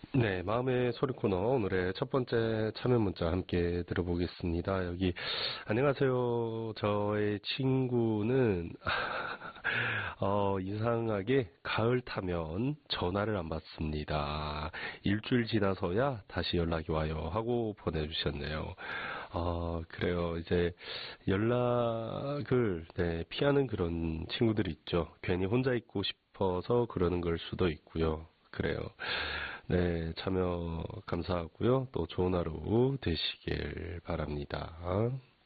네, 마음의 소리 코너 오늘의 첫 번째 참여 문자 함께 들어보겠습니다. 여기 안녕하세요. 저의 친구는 이상하게 가을 타면 전화를 안 받습니다. 일주일 지나서야 다시 연락이 와요 하고 보내주셨네요. 그래요. 이제 연락을 피하는 그런 친구들이 있죠. 괜히 혼자 있고 싶어서 그러는 걸 수도 있고요. 그래요. 네, 참여 감사하고요. 또 좋은 하루 되시길 바랍니다.